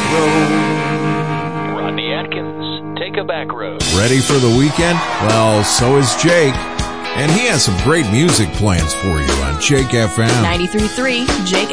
road. Rodney Atkins, Take a Back Road. Ready for the weekend? Well, so is Jake. And he has some great music plans for you on Jake FM. 93.3 Jake